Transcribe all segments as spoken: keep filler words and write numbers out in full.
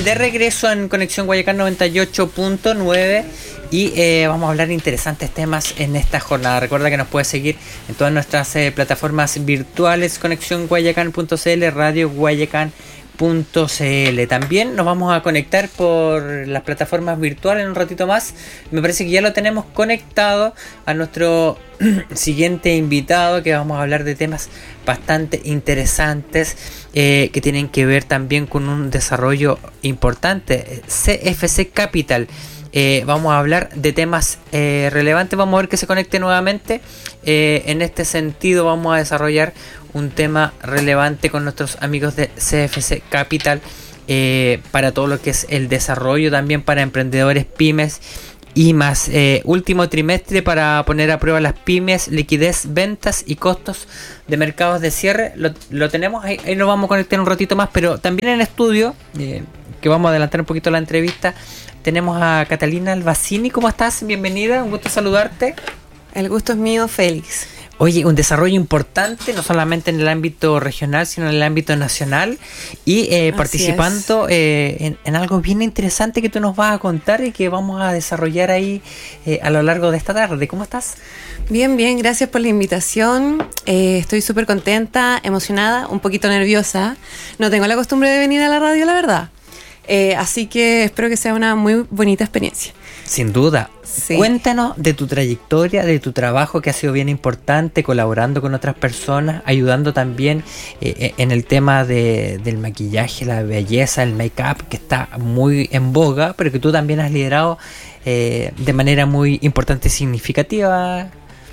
de regreso en Conexión Guayacán noventa y ocho punto nueve y eh, vamos a hablar de interesantes temas en esta jornada. Recuerda que nos puedes seguir en todas nuestras eh, plataformas virtuales, conexión guayacán punto c l, radio guayacán punto c l. También nos vamos a conectar por las plataformas virtuales en un ratito más. Me parece que ya lo tenemos conectado a nuestro siguiente invitado, que vamos a hablar de temas bastante interesantes eh, que tienen que ver también con un desarrollo importante, C F C Capital. Eh, vamos a hablar de temas eh, relevantes. Vamos a ver que se conecte nuevamente. Eh, en este sentido vamos a desarrollar un tema relevante con nuestros amigos de C F C Capital eh, para todo lo que es el desarrollo, también para emprendedores, pymes y más. Eh, último trimestre para poner a prueba las pymes, liquidez, ventas y costos de mercados de cierre. Lo, lo tenemos, ahí, ahí lo vamos a conectar un ratito más, pero también en estudio, eh, que vamos a adelantar un poquito la entrevista, tenemos a Catalina Albacini. ¿Cómo estás? Bienvenida, un gusto saludarte. El gusto es mío, Félix. Oye, un desarrollo importante, no solamente en el ámbito regional, sino en el ámbito nacional, y eh, participando eh, en, en algo bien interesante que tú nos vas a contar y que vamos a desarrollar ahí eh, a lo largo de esta tarde. ¿Cómo estás? Bien, bien, gracias por la invitación. Eh, estoy súper contenta, emocionada, un poquito nerviosa. No tengo la costumbre de venir a la radio, la verdad. Eh, así que espero que sea una muy bonita experiencia. Sin duda. Sí. Cuéntanos de tu trayectoria, de tu trabajo, que ha sido bien importante, colaborando con otras personas, ayudando también eh, en el tema de, del maquillaje, la belleza, el make-up, que está muy en boga, pero que tú también has liderado eh, de manera muy importante y significativa.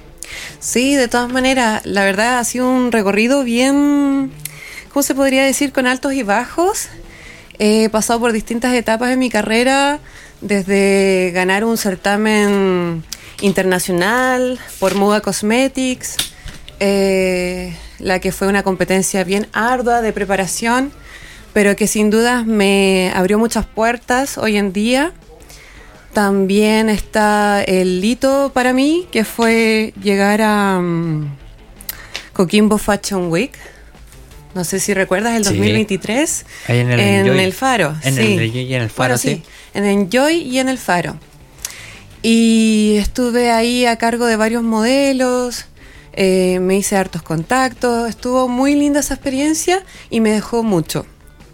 Sí, de todas maneras, la verdad ha sido un recorrido bien, ¿cómo se podría decir? Con altos y bajos. He pasado por distintas etapas en mi carrera, desde ganar un certamen internacional por Muga Cosmetics, eh, la que fue una competencia bien ardua de preparación, pero que sin dudas me abrió muchas puertas hoy en día. También está el hito para mí, que fue llegar a um, Coquimbo Fashion Week. No sé si recuerdas, el dos mil veintitrés, sí. Ahí en el, en Enjoy. el Faro. En sí. el Enjoy y en el Faro, bueno, sí. sí. En Enjoy y en el Faro. Y estuve ahí a cargo de varios modelos, eh, me hice hartos contactos, estuvo muy linda esa experiencia y me dejó mucho.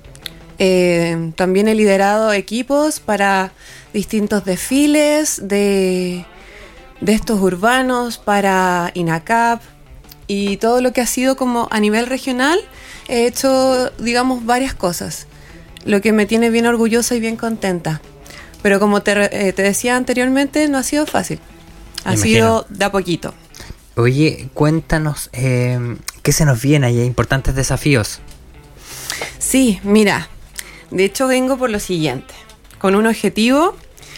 Eh, también he liderado equipos para distintos desfiles de, de estos urbanos, para INACAP y todo lo que ha sido como a nivel regional. He hecho, digamos, varias cosas, lo que me tiene bien orgullosa y bien contenta. Pero como te, eh, te decía anteriormente, no ha sido fácil. Ha sido de a poquito. Oye, cuéntanos, eh, ¿qué se nos viene ahí? Importantes desafíos. Sí, mira, de hecho vengo por lo siguiente, con un objetivo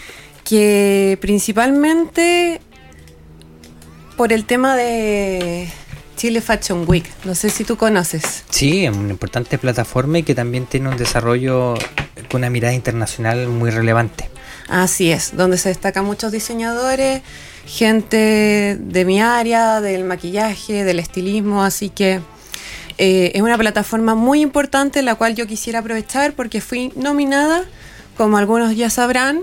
que principalmente por el tema de Chile Fashion Week. No sé si tú conoces. Sí, es una importante plataforma y que también tiene un desarrollo con una mirada internacional muy relevante. Así es, donde se destacan muchos diseñadores, gente de mi área, del maquillaje, del estilismo, así que eh, es una plataforma muy importante la cual yo quisiera aprovechar porque fui nominada, como algunos ya sabrán,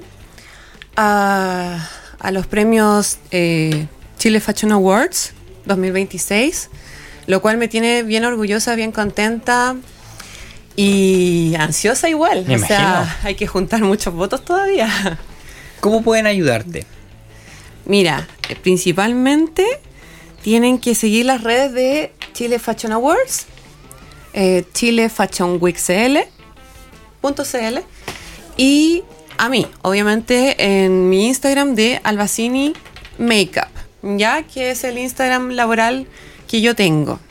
a, a los premios eh, Chile Fashion Awards dos mil veintiséis, lo cual me tiene bien orgullosa, bien contenta y ansiosa igual. Me o imagino. sea, hay que juntar muchos votos todavía. ¿Cómo pueden ayudarte? Mira, principalmente tienen que seguir las redes de Chile Fashion Awards, eh, Chile Fashion Week C L punto C L y a mí, obviamente, en mi Instagram de Albacini Makeup, ya que es el Instagram laboral que yo tengo.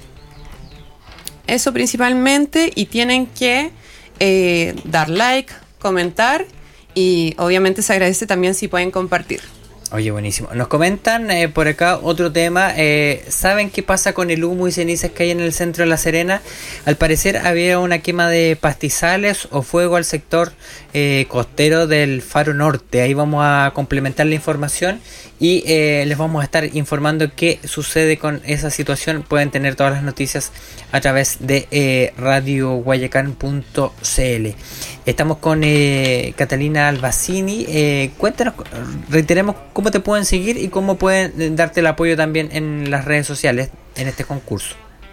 Eso principalmente, y tienen que eh, dar like, comentar y obviamente se agradece también si pueden compartir. Oye, buenísimo. Nos comentan eh, por acá otro tema. Eh, ¿Saben qué pasa con el humo y cenizas que hay en el centro de La Serena? Al parecer había una quema de pastizales o fuego al sector eh, costero del Faro Norte. Ahí vamos a complementar la información y eh, les vamos a estar informando qué sucede con esa situación. Pueden tener todas las noticias a través de eh, radio guayacán punto c l. Estamos con eh, Catalina Albacini. Eh, cuéntanos, reiteremos cómo te pueden seguir y cómo pueden darte el apoyo también en las redes sociales en este concurso.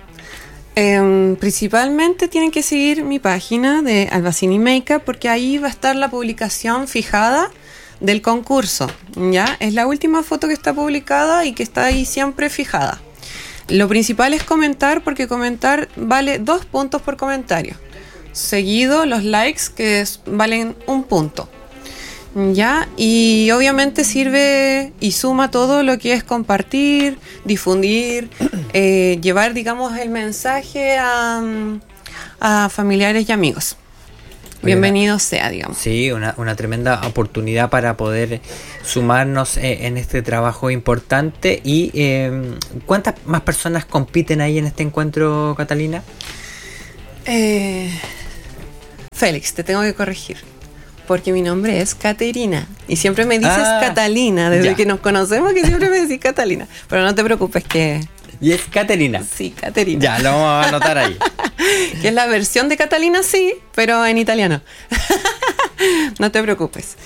Eh, principalmente tienen que seguir mi página de Albacini Makeup porque ahí va a estar la publicación fijada del concurso. Ya es la última foto que está publicada y que está ahí siempre fijada. Lo principal es comentar, porque comentar vale dos puntos por comentario. Seguido los likes, que es, valen un punto. Ya, y obviamente sirve y suma todo lo que es compartir, difundir, eh, llevar, digamos, el mensaje a, a familiares y amigos. Bienvenido sea, digamos. Sí, una, una tremenda oportunidad para poder sumarnos eh, en este trabajo importante. ¿Y eh, cuántas más personas compiten ahí en este encuentro, Catalina? Eh, Félix, te tengo que corregir, porque mi nombre es Caterina y siempre me dices ah, Catalina, desde ya. que nos conocemos que siempre me decís Catalina, pero no te preocupes que... ¿Y es Caterina? Sí, Caterina. Ya, lo vamos a anotar ahí. Que es la versión de Catalina, sí, pero en italiano. No te preocupes.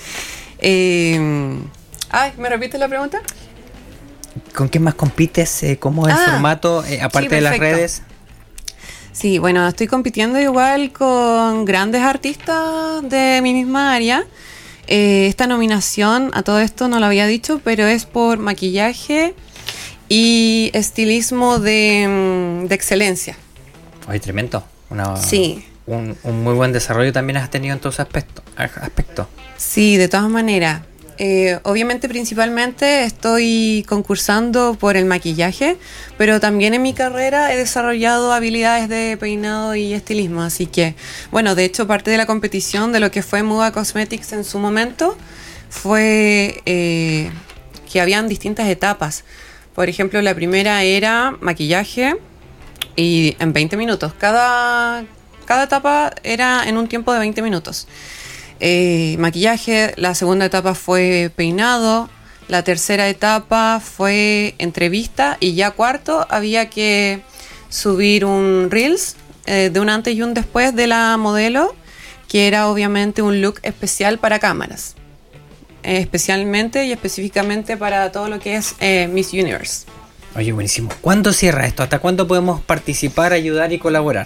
Eh, ay, ¿me repites la pregunta? ¿Con qué más compites? Eh, ¿Cómo es ah, el formato, eh, aparte sí, de las redes? Sí, bueno, estoy compitiendo igual con grandes artistas de mi misma área. Eh, esta nominación, a todo esto no lo había dicho, pero es por maquillaje y estilismo de, de excelencia. Oye, tremendo. Una, sí. Un, un muy buen desarrollo también has tenido en todos esos aspectos. Aspecto. Sí, de todas maneras. Eh, obviamente, principalmente estoy concursando por el maquillaje, pero también en mi carrera he desarrollado habilidades de peinado y estilismo. Así que, bueno, de hecho, parte de la competición de lo que fue Muga Cosmetics en su momento fue eh, que habían distintas etapas. Por ejemplo, la primera era maquillaje y en veinte minutos. Cada, cada etapa era en un tiempo de veinte minutos. Eh, maquillaje, la segunda etapa fue peinado, la tercera etapa fue entrevista y ya cuarto había que subir un Reels eh, de un antes y un después de la modelo, que era obviamente un look especial para cámaras. Eh, especialmente y específicamente para todo lo que es eh, Miss Universe. Oye, buenísimo. ¿Cuándo cierra esto? ¿Hasta cuándo podemos participar, ayudar y colaborar?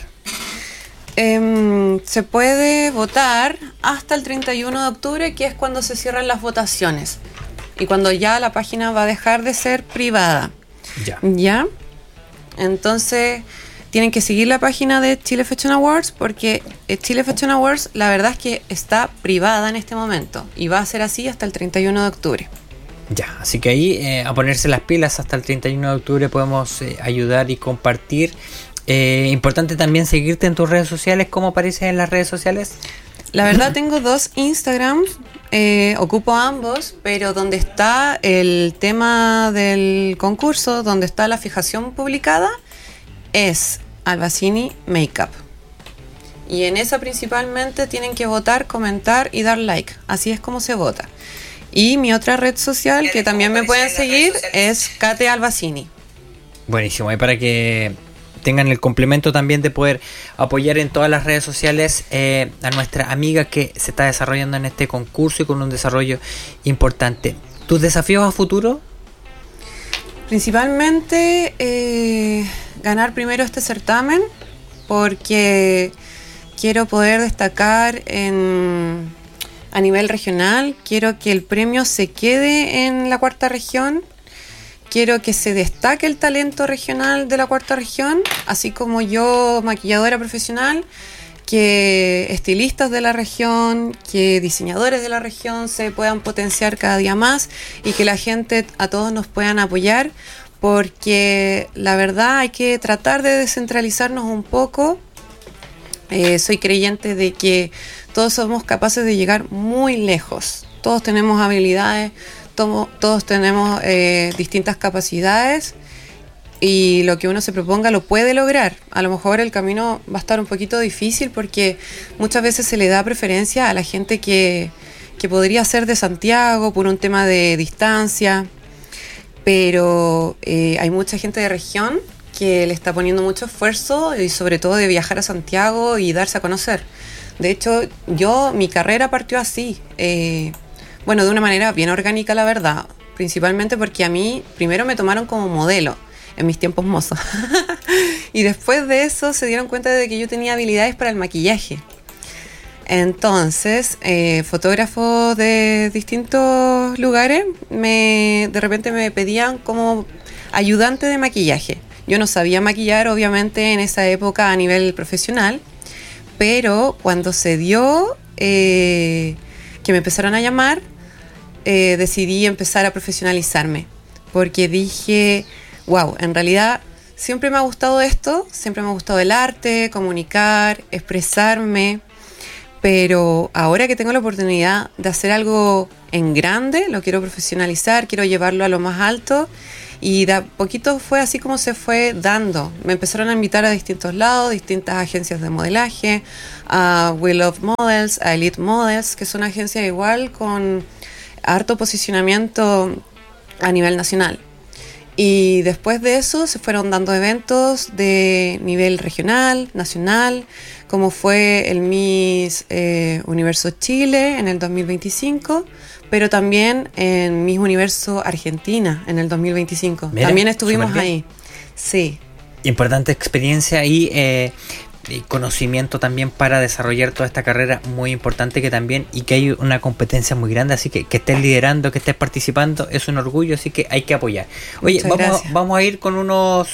Eh, se puede votar hasta el treinta y uno de octubre, que es cuando se cierran las votaciones y cuando ya la página va a dejar de ser privada. Ya. ¿Ya? Entonces tienen que seguir la página de Chile Fashion Awards, porque Chile Fashion Awards la verdad es que está privada en este momento y va a ser así hasta el treinta y uno de octubre. Ya, así que ahí eh, a ponerse las pilas. Hasta el treinta y uno de octubre podemos eh, ayudar y compartir. Eh, importante también seguirte en tus redes sociales. ¿Cómo apareces en las redes sociales? La verdad tengo dos Instagrams, eh, ocupo ambos, pero donde está el tema del concurso, donde está la fijación publicada, es Albacini Makeup. Y en esa principalmente tienen que votar, comentar y dar like. Así es como se vota. Y mi otra red social que también me pueden seguir es Kate Albacini. Buenísimo, y para que tengan el complemento también de poder apoyar en todas las redes sociales eh, a nuestra amiga que se está desarrollando en este concurso y con un desarrollo importante. ¿Tus desafíos a futuro? Principalmente eh, ganar primero este certamen, porque quiero poder destacar en, a nivel regional. Quiero que el premio se quede en la cuarta región. Quiero que se destaque el talento regional de la cuarta región, así como yo, maquilladora profesional, que estilistas de la región, que diseñadores de la región se puedan potenciar cada día más y que la gente, a todos nos puedan apoyar, porque la verdad hay que tratar de descentralizarnos un poco. Eh, soy creyente de que todos somos capaces de llegar muy lejos. Todos tenemos habilidades, tomo, todos tenemos eh, distintas capacidades y lo que uno se proponga lo puede lograr. A lo mejor el camino va a estar un poquito difícil porque muchas veces se le da preferencia a la gente que, que podría ser de Santiago por un tema de distancia, pero eh, hay mucha gente de región que le está poniendo mucho esfuerzo y sobre todo de viajar a Santiago y darse a conocer. De hecho, yo, mi carrera partió así, eh, bueno, de una manera bien orgánica, la verdad, principalmente porque a mí primero me tomaron como modelo en mis tiempos mozos y después de eso se dieron cuenta de que yo tenía habilidades para el maquillaje. Entonces, eh, fotógrafos de distintos lugares me, de repente me pedían como ayudante de maquillaje. Yo no sabía maquillar, obviamente, en esa época a nivel profesional, pero cuando se dio eh, que me empezaron a llamar, eh, decidí empezar a profesionalizarme, porque dije, wow, en realidad siempre me ha gustado esto, siempre me ha gustado el arte, comunicar, expresarme, pero ahora que tengo la oportunidad de hacer algo en grande, lo quiero profesionalizar, quiero llevarlo a lo más alto. Y de a poquito fue así como se fue dando. Me empezaron a invitar a distintos lados, distintas agencias de modelaje, a We Love Models, a Elite Models, que son agencias igual con harto posicionamiento a nivel nacional. Y después de eso se fueron dando eventos de nivel regional, nacional, como fue el Miss eh, Universo Chile en el dos mil veinticinco, pero también en Miss Universo Argentina en el dos mil veinticinco. Mira, también estuvimos ahí. Sí. Importante experiencia y, eh, y conocimiento también para desarrollar toda esta carrera muy importante que también, y que hay una competencia muy grande, así que que estés liderando, que estés participando, es un orgullo, así que hay que apoyar. Oye, vamos, vamos a ir con unos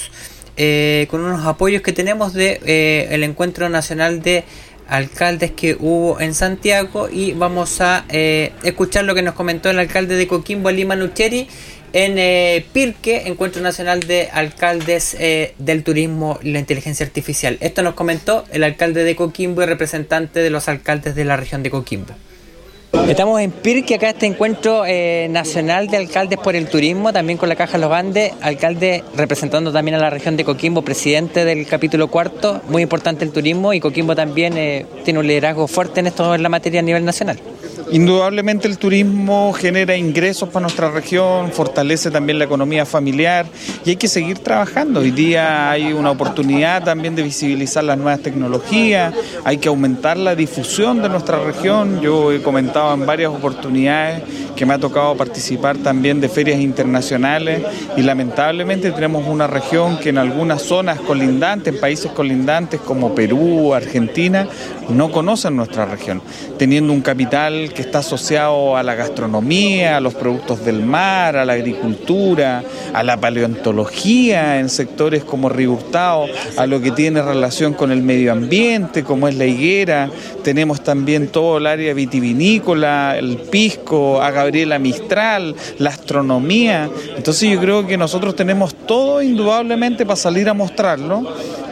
eh, con unos apoyos que tenemos de eh, el Encuentro Nacional de Alcaldes que hubo en Santiago, y vamos a eh, escuchar lo que nos comentó el alcalde de Coquimbo, Lima Nucheri, en eh, Pirque, Encuentro Nacional de Alcaldes eh, del Turismo y la Inteligencia Artificial. Esto nos comentó el alcalde de Coquimbo y representante de los alcaldes de la región de Coquimbo. Estamos en Pirque, acá este encuentro eh, nacional de alcaldes por el turismo, también con la Caja Los Andes, alcalde representando también a la región de Coquimbo, presidente del capítulo cuarto, muy importante el turismo, y Coquimbo también eh, tiene un liderazgo fuerte en esto, en la materia a nivel nacional. Indudablemente el turismo genera ingresos para nuestra región, fortalece también la economía familiar y hay que seguir trabajando. Hoy día hay una oportunidad también de visibilizar las nuevas tecnologías, hay que aumentar la difusión de nuestra región. Yo he comentado en varias oportunidades que me ha tocado participar también de ferias internacionales y lamentablemente tenemos una región que en algunas zonas colindantes, en países colindantes como Perú, Argentina, no conocen nuestra región, teniendo un capital que está asociado a la gastronomía, a los productos del mar, a la agricultura, a la paleontología en sectores como Río Hurtado, a lo que tiene relación con el medio ambiente, como es la higuera. Tenemos también todo el área vitivinícola, el pisco, a Gabriela Mistral, la astronomía. Entonces yo creo que nosotros tenemos todo indudablemente para salir a mostrarlo.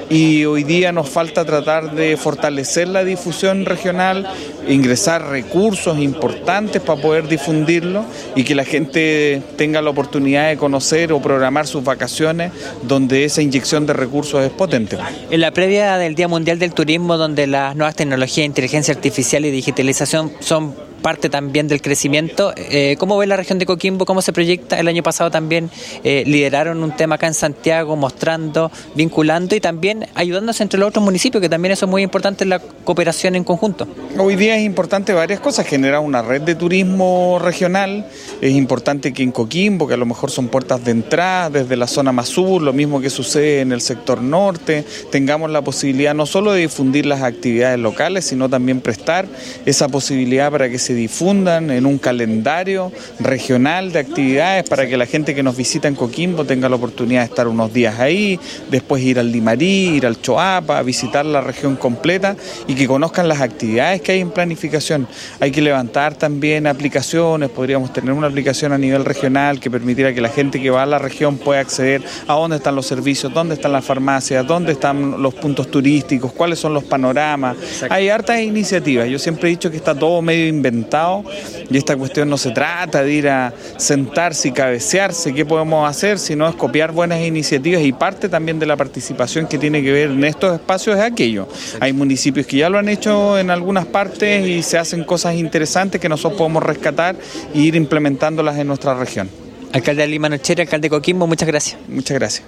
Y hoy día nos falta tratar de fortalecer la difusión regional, ingresar recursos importantes para poder difundirlo y que la gente tenga la oportunidad de conocer o programar sus vacaciones donde esa inyección de recursos es potente. En la previa del Día Mundial del Turismo, donde las nuevas tecnologías, inteligencia artificial y digitalización son parte también del crecimiento, eh, ¿cómo ve la región de Coquimbo? ¿Cómo se proyecta? El año pasado también eh, lideraron un tema acá en Santiago, mostrando, vinculando y también ayudándose entre los otros municipios, que también eso es muy importante en la cooperación en conjunto. Hoy día es importante varias cosas, generar una red de turismo regional. Es importante que en Coquimbo, que a lo mejor son puertas de entrada desde la zona más sur, lo mismo que sucede en el sector norte, tengamos la posibilidad no solo de difundir las actividades locales, sino también prestar esa posibilidad para que se difundan en un calendario regional de actividades para que la gente que nos visita en Coquimbo tenga la oportunidad de estar unos días ahí, después ir al Limarí, ir al Choapa, visitar la región completa y que conozcan las actividades que hay en planificación. Hay que levantar también aplicaciones, podríamos tener una aplicación a nivel regional que permitiera que la gente que va a la región pueda acceder a dónde están los servicios, dónde están las farmacias, dónde están los puntos turísticos, cuáles son los panoramas. Exacto. Hay hartas iniciativas, yo siempre he dicho que está todo medio inventado. sentados, y esta cuestión no se trata de ir a sentarse y cabecearse qué podemos hacer, sino es copiar buenas iniciativas, y parte también de la participación que tiene que ver en estos espacios es aquello. Hay municipios que ya lo han hecho en algunas partes y se hacen cosas interesantes que nosotros podemos rescatar e ir implementándolas en nuestra región. Alcalde Lima Nocera, alcalde de Coquimbo, muchas gracias. Muchas gracias.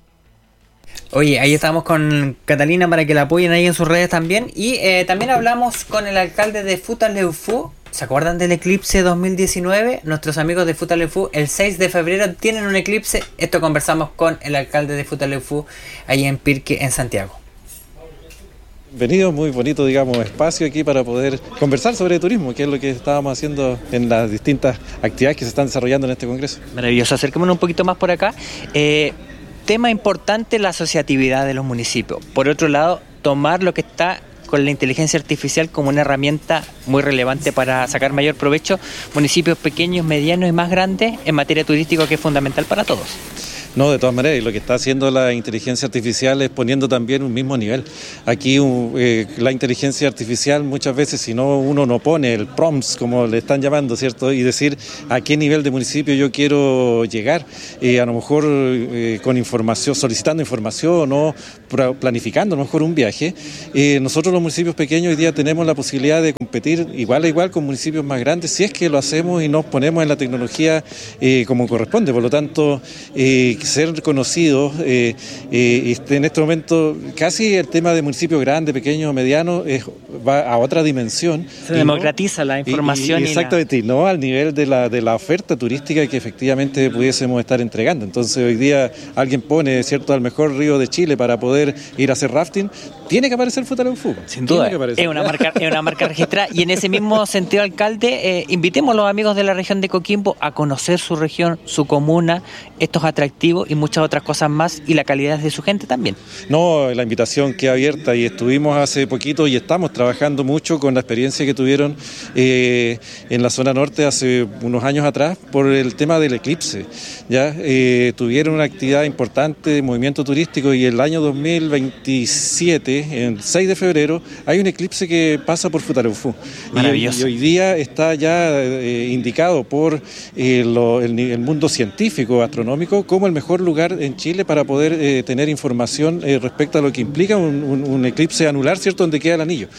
Oye, ahí estamos con Catalina para que la apoyen ahí en sus redes también. Y eh, también hablamos con el alcalde de Futaleufú. ¿Se acuerdan del eclipse dos mil diecinueve? Nuestros amigos de Futaleufú el seis de febrero tienen un eclipse. Esto conversamos con el alcalde de Futaleufú ahí en Pirque, en Santiago. Venido, muy bonito, digamos, espacio aquí para poder conversar sobre turismo, que es lo que estábamos haciendo en las distintas actividades que se están desarrollando en este congreso. Maravilloso, acerquémonos un poquito más por acá. Eh, tema importante, la asociatividad de los municipios. Por otro lado, tomar lo que está con la inteligencia artificial como una herramienta muy relevante para sacar mayor provecho, municipios pequeños, medianos y más grandes en materia turística, que es fundamental para todos. No, de todas maneras, y lo que está haciendo la inteligencia artificial es poniendo también un mismo nivel. Aquí un, eh, la inteligencia artificial muchas veces, si no uno no pone el prompts, como le están llamando, ¿cierto? Y decir a qué nivel de municipio yo quiero llegar, eh, a lo mejor eh, con información, solicitando información o planificando a lo mejor un viaje. Eh, nosotros los municipios pequeños hoy día tenemos la posibilidad de competir igual a igual con municipios más grandes, si es que lo hacemos y nos ponemos en la tecnología eh, como corresponde. Por lo tanto, eh, ser conocidos, eh, eh, en este momento casi el tema de municipio grande, pequeño, mediano, es, va a otra dimensión. Se democratiza no, la información. Y, y, exactamente, y, la... y no al nivel de la, de la oferta turística que efectivamente pudiésemos estar entregando. Entonces hoy día alguien pone, ¿cierto?, al mejor río de Chile para poder ir a hacer rafting, tiene que aparecer Futaleufú. Sin duda, es una marca, es una marca registrada. Y en ese mismo sentido, alcalde, eh, invitemos a los amigos de la región de Coquimbo a conocer su región, su comuna, estos atractivos y muchas otras cosas más, y la calidad de su gente también. No, la invitación queda abierta, y estuvimos hace poquito y estamos trabajando mucho con la experiencia que tuvieron eh, en la zona norte hace unos años atrás por el tema del eclipse. Ya eh, tuvieron una actividad importante de movimiento turístico, y el año dos mil veintisiete, el seis de febrero, hay un eclipse que pasa por Futaleufú. Maravilloso. Y, y hoy día está ya eh, indicado por eh, lo, el, el mundo científico, astronómico, como el mejor lugar en Chile para poder eh, tener información eh, respecto a lo que implica un, un, un eclipse anular, ¿cierto?, donde queda el anillo.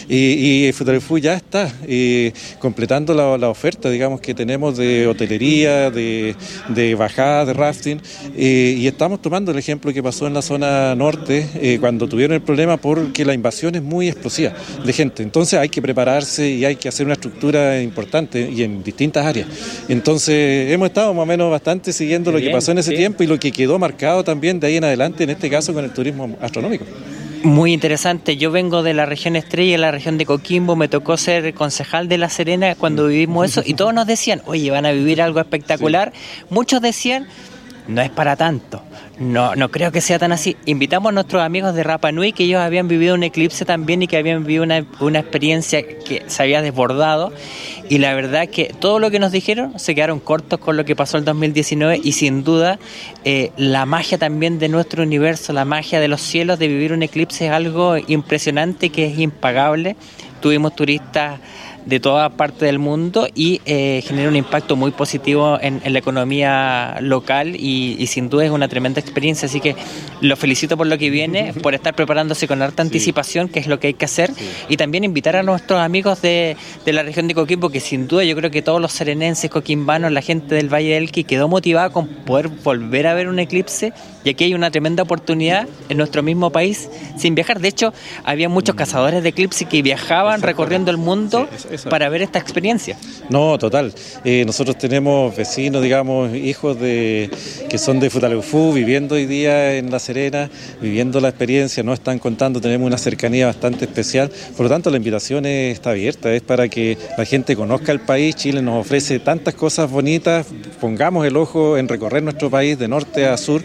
Y, y Futaleufú ya está eh, completando la, la oferta, digamos, que tenemos de hotelería, de, de bajada, de rafting, eh, y estamos tomando el ejemplo que pasó en la zona norte eh, cuando tuvieron el problema, porque la invasión es muy explosiva de gente. Entonces hay que prepararse y hay que hacer una estructura importante y en distintas áreas. Entonces hemos estado más o menos bastante siguiendo Qué lo bien, que pasó en ese sí. tiempo, y lo que quedó marcado también de ahí en adelante, en este caso con el turismo astronómico. Muy interesante. Yo vengo de la región Estrella, la región de Coquimbo, me tocó ser concejal de La Serena cuando vivimos eso, y todos nos decían, oye, van a vivir algo espectacular. Sí. Muchos decían, no es para tanto. No, no creo que sea tan así. Invitamos a nuestros amigos de Rapa Nui, que ellos habían vivido un eclipse también y que habían vivido una, una experiencia que se había desbordado, y la verdad que todo lo que nos dijeron se quedaron cortos con lo que pasó el dos mil diecinueve, y sin duda eh, la magia también de nuestro universo, la magia de los cielos de vivir un eclipse es algo impresionante, que es impagable. Tuvimos turistas de toda parte del mundo y eh, genera un impacto muy positivo en, en la economía local, y, y sin duda es una tremenda experiencia, así que los felicito por lo que viene, por estar preparándose con harta anticipación, sí. que es lo que hay que hacer, sí. y también invitar a nuestros amigos de, de la región de Coquimbo, que sin duda yo creo que todos los serenenses, coquimbanos, la gente del Valle del Elqui quedó motivada con poder volver a ver un eclipse, y aquí hay una tremenda oportunidad en nuestro mismo país sin viajar. De hecho, había muchos cazadores de eclipse que viajaban recorriendo el mundo, sí, Eso. para ver esta experiencia. No, total. Eh, nosotros tenemos vecinos, digamos, hijos de que son de Futaleufú, viviendo hoy día en La Serena, viviendo la experiencia, nos están contando, tenemos una cercanía bastante especial. Por lo tanto, la invitación es, está abierta, es para que la gente conozca el país. Chile nos ofrece tantas cosas bonitas, pongamos el ojo en recorrer nuestro país de norte a sur, eh,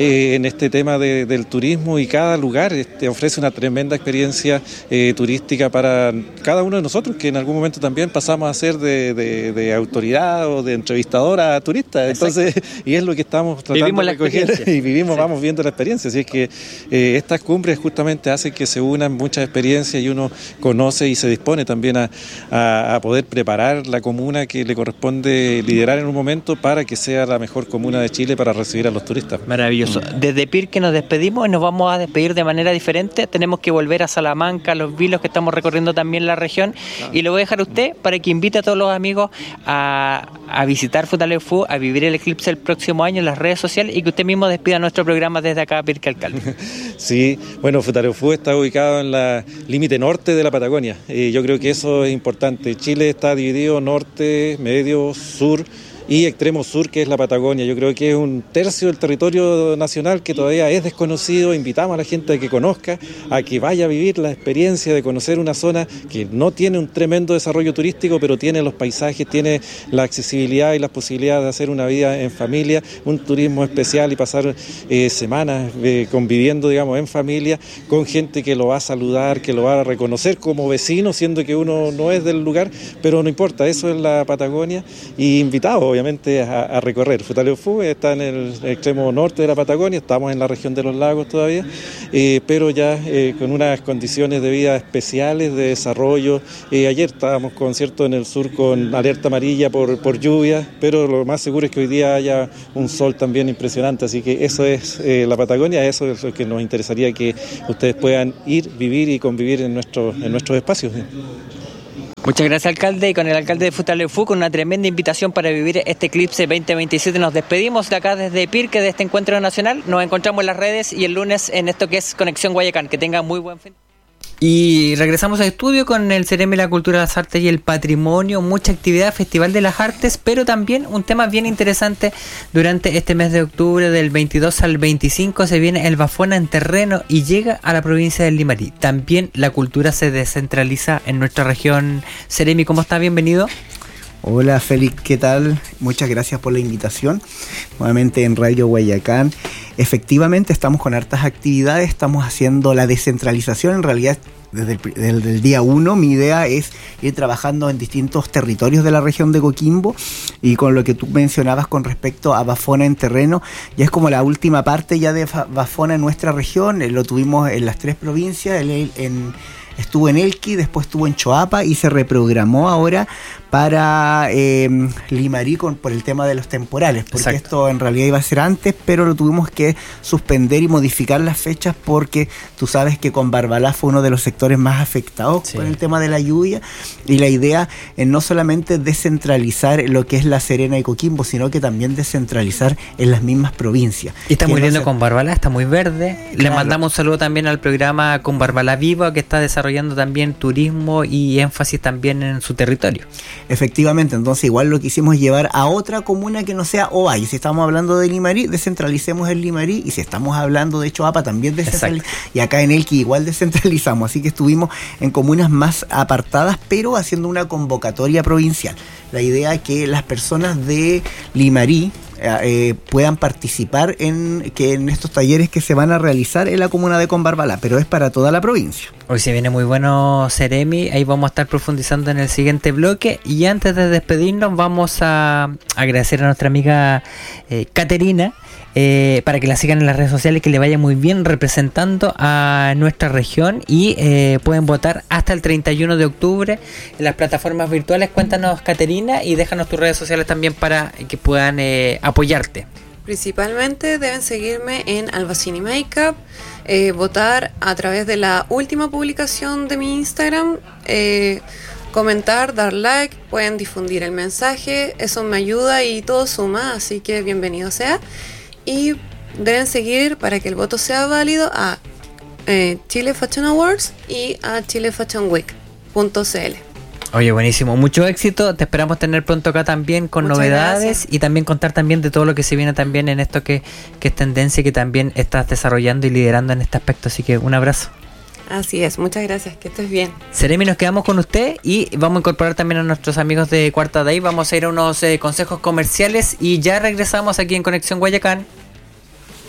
eh, en este tema de, del turismo, y cada lugar este, ofrece una tremenda experiencia eh, turística para cada uno de nosotros, que en algún momento también pasamos a ser de, de, de autoridad o de entrevistador a turistas. Entonces, y es lo que estamos tratando vivimos de recoger y vivimos, sí. Vamos viendo la experiencia. Así es que eh, estas cumbres justamente hacen que se unan muchas experiencias y uno conoce y se dispone también a, a, a poder preparar la comuna que le corresponde liderar en un momento para que sea la mejor comuna de Chile para recibir a los turistas. Maravilloso. Desde Pirque nos despedimos y nos vamos a despedir de manera diferente. Tenemos que volver a Salamanca, a Los Vilos, que estamos recorriendo también la región, y lo voy a dejar a usted para que invite a todos los amigos a, a visitar Futaleufú, a vivir el eclipse el próximo año en las redes sociales, y que usted mismo despida nuestro programa desde acá, Pirque Alcalde. Sí, bueno, Futaleufú está ubicado en la límite norte de la Patagonia, y yo creo que eso es importante. Chile está dividido norte, medio, sur y extremo sur, que es la Patagonia. Yo creo que es un tercio del territorio nacional que todavía es desconocido. Invitamos a la gente a que conozca, a que vaya a vivir la experiencia de conocer una zona que no tiene un tremendo desarrollo turístico, pero tiene los paisajes, tiene la accesibilidad y las posibilidades de hacer una vida en familia, un turismo especial y pasar eh, semanas eh, conviviendo, digamos, en familia, con gente que lo va a saludar, que lo va a reconocer como vecino, siendo que uno no es del lugar, pero no importa, eso es la Patagonia, y invitado obviamente a, a recorrer. Futaleufú está en el extremo norte de la Patagonia, estamos en la región de los lagos todavía, eh, pero ya eh, con unas condiciones de vida especiales, de desarrollo. Eh, ayer estábamos con cierto en el sur con alerta amarilla por, por lluvia, pero lo más seguro es que hoy día haya un sol también impresionante, así que eso es eh, la Patagonia, eso es lo que nos interesaría que ustedes puedan ir, vivir y convivir en, nuestro, en nuestros espacios. Muchas gracias, alcalde, y con el alcalde de Futaleufú, con una tremenda invitación para vivir este eclipse veinte veintisiete, nos despedimos de acá desde Pirque, de este encuentro nacional. Nos encontramos en las redes y el lunes en esto que es Conexión Guayacán. Que tengan muy buen fin. Y regresamos al estudio con el Ceremi de la Cultura, las Artes y el Patrimonio. Mucha actividad, Festival de las Artes, pero también un tema bien interesante durante este mes de octubre, del veintidós al veinticinco, se viene el Bafona en terreno y llega a la provincia del Limarí. También la cultura se descentraliza en nuestra región. Ceremi, ¿cómo está? Bienvenido. Hola Félix, ¿qué tal? Muchas gracias por la invitación. Nuevamente en Radio Guayacán. Efectivamente estamos con hartas actividades, estamos haciendo la descentralización. En realidad desde el, desde el día uno mi idea es ir trabajando en distintos territorios de la región de Coquimbo, y con lo que tú mencionabas con respecto a Bafona en terreno, ya es como la última parte ya de Bafona en nuestra región. Lo tuvimos en las tres provincias, en, en estuvo en Elqui, después estuvo en Choapa y se reprogramó ahora para eh, Limarí con, por el tema de los temporales, porque Exacto. Esto en realidad iba a ser antes, pero lo tuvimos que suspender y modificar las fechas porque tú sabes que con Barbalá fue uno de los sectores más afectados sí. con el tema de la lluvia, y la idea es no solamente descentralizar lo que es La Serena y Coquimbo, sino que también descentralizar en las mismas provincias. Y está muy no lindo se... con Barbalá, está muy verde. Claro. Le mandamos un saludo también al programa Con Barbalá Viva, que está desarrollando también turismo y énfasis también en su territorio. Efectivamente, entonces igual lo quisimos llevar a otra comuna que no sea Ovalle. Si estamos hablando de Limarí, descentralicemos el Limarí, y si estamos hablando de Choapa, también descentralizamos. Y acá en Elqui igual descentralizamos, así que estuvimos en comunas más apartadas, pero haciendo una convocatoria provincial. La idea es que las personas de Limarí Eh, puedan participar en que en estos talleres que se van a realizar en la comuna de Combarbalá, pero es para toda la provincia. Hoy se viene muy bueno, Ceremi, ahí vamos a estar profundizando en el siguiente bloque, y antes de despedirnos vamos a agradecer a nuestra amiga eh, Caterina, eh, para que la sigan en las redes sociales, que le vaya muy bien representando a nuestra región, y eh, pueden votar hasta el treinta y uno de octubre en las plataformas virtuales. Cuéntanos, Caterina, y déjanos tus redes sociales también para que puedan eh, apoyarte. Principalmente deben seguirme en Albacini Makeup, eh, votar a través de la última publicación de mi Instagram, eh, comentar, dar like, pueden difundir el mensaje, eso me ayuda y todo suma, así que bienvenido sea. Y deben seguir, para que el voto sea válido, a eh, Chile Fashion Awards y a chile fashion week punto c l. Oye, buenísimo, mucho éxito, te esperamos tener pronto acá también con Muchas novedades gracias. Y también contar también de todo lo que se viene también en esto que, que es tendencia y que también estás desarrollando y liderando en este aspecto, así que un abrazo. Así es, muchas gracias, que estés bien. Ceremi, nos quedamos con usted y vamos a incorporar también a nuestros amigos de Cuarta Day. Vamos a ir a unos eh, consejos comerciales y ya regresamos aquí en Conexión Guayacán.